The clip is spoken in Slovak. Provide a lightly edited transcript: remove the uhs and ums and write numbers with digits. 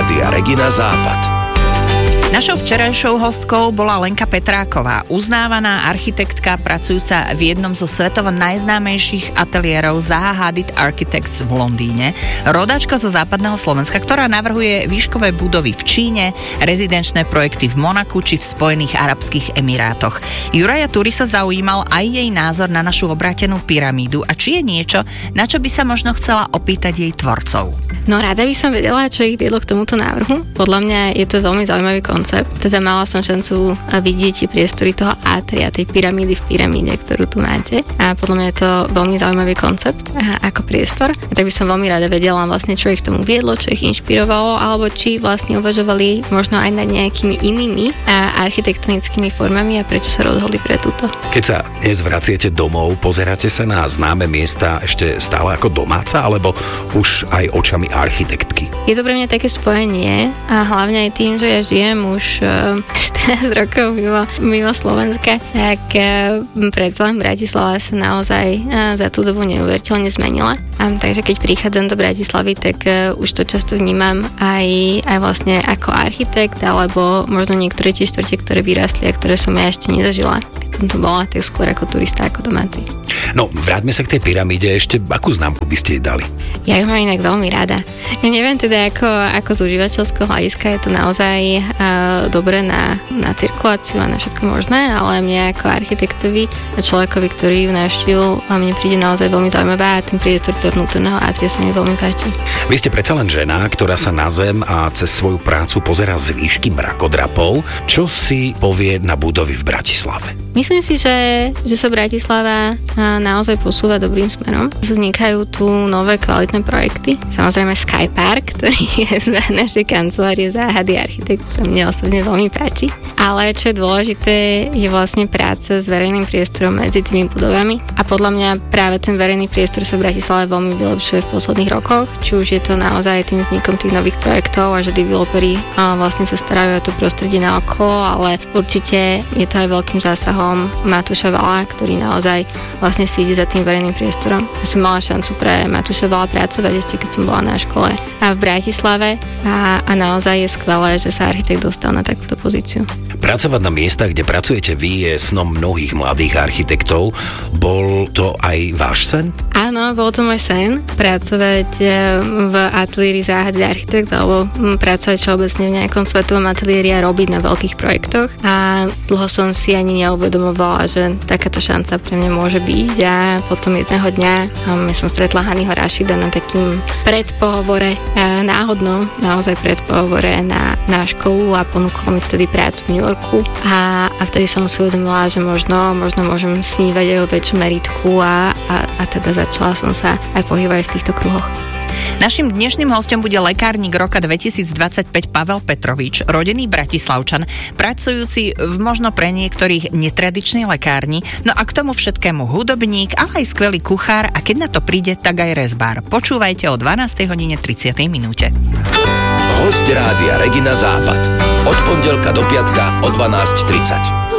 Rádia Regina Západ. Našou včerajšou hostkou bola Lenka Petráková, uznávaná architektka pracujúca v jednom zo svetovo najznámejších ateliérov Zaha Hadid Architects v Londýne, rodáčka zo západného Slovenska, ktorá navrhuje výškové budovy v Číne, rezidenčné projekty v Monaku či v Spojených arabských emirátoch. Juraja Turi sa zaujímal aj jej názor na našu obrátenú pyramídu a či je niečo, na čo by sa možno chcela opýtať jej tvorcov. No rada by som vedela, čo ich viedlo k tomuto návrhu. Podľa mňa je to veľmi zaujímavý koncept. Teda mala som šancu vidieť priestory toho atria, tej pyramídy v pyramíde, ktorú tu máte. A podľa mňa je to veľmi zaujímavý koncept ako priestor. A tak by som veľmi rada vedela vlastne, čo ich k tomu viedlo, čo ich inšpirovalo, alebo či vlastne uvažovali možno aj nad nejakými inými architektonickými formami a prečo sa rozhodli pre túto. Keď sa dnes vraciete domov, pozeráte sa na známe miesta ešte stále ako domáca, alebo už aj očami architektky? Je to pre mňa také spojenie a hlavne aj tým, že ja žijem už 14 rokov mimo Slovenska, tak predsa len Bratislava sa naozaj za tú dobu neuveriteľne zmenila. Takže keď prichádzam do Bratislavy, tak už to často vnímam aj vlastne ako architekt, alebo možno niektoré tie štvrte, ktoré vyrástli a ktoré som ja ešte nezažila. Keď som tu bola, tak skôr ako turista, ako domáci. No, vráťme sa k tej pyramíde. Ešte akú známku by ste jej dali? Ja ju mám inak veľmi rada. Ja neviem teda, ako z užívateľského hľadiska je to naozaj dobre na cirkuláciu a na všetko možné, ale mne ako architektovi a človekovi, ktorý ju navštívil, mne príde naozaj veľmi zaujímavá a ten priestor toho vnútorného atria sa mi veľmi páči. Vy ste predsa len žena, ktorá sa na zem a cez svoju prácu pozerá z výšky mrakodrapov. Čo si povie na budovy v Bratislave? Myslím si, že sa Bratislava naozaj posúva dobrým smerom. Vznikajú tu nové kvalitné projekty. Samozrejme Skypark, ktorý je z našej kancelárie Zaha Hadid Architects, sa mne osobne veľmi páči. Ale čo je dôležité, je vlastne práca s verejným priestorom medzi tými budovami. A podľa mňa práve ten verejný priestor sa v Bratislave veľmi vylepšuje v posledných rokoch. Či už je to naozaj tým vznikom tých nových projektov a že developeri vlastne sa starajú o to prostredie naokolo, ale určite je to aj veľkým zásahom Matúša Vala, ktorý naozaj vlastne si ide za tým verejným priestorom. Ja som mala šancu pre Matúša Vala pracovať ešte keď som bola na škole a v Bratislave a naozaj je skvelé, že sa architekt dostal na takúto pozíciu. Pracovať na miestach, kde pracujete vy, je snom mnohých mladých architektov. Bol to aj váš sen? Áno, bol to môj sen. Pracovať v ateliéri Zaha Hadid Architects alebo pracovať všeobecne v nejakom svetovom ateliéri a robiť na veľkých projektoch. A dlho som si ani neuvedomovala, že takáto šanca pre mňa môže byť. A potom jedného dňa som stretla Haniho Rašida na takým predpohovore, náhodnom, naozaj predpohovore na školu a ponúkol mi vtedy prácu v New Yorku a vtedy som si uvedomila, že možno môžem snívať aj o väčšom meritku a teda začala som sa aj pohybovať v týchto kruhoch. Naším dnešným hostom bude lekárnik roka 2025 Pavel Petrovič, rodený Bratislavčan, pracujúci v možno pre niektorých netradičnej lekárni, no a k tomu všetkému hudobník, ale aj skvelý kuchár a keď na to príde, tak aj rezbár. Počúvajte o 12:30. Hosť Rádia Regina Západ. Od pondelka do piatka o 12:30.